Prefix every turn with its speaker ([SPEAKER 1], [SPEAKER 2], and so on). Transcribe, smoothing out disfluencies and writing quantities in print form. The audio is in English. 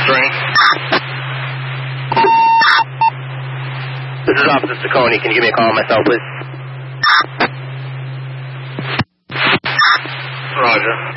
[SPEAKER 1] String. This is Officer Ciccone. Can you give me a call on my cell, please?
[SPEAKER 2] Roger.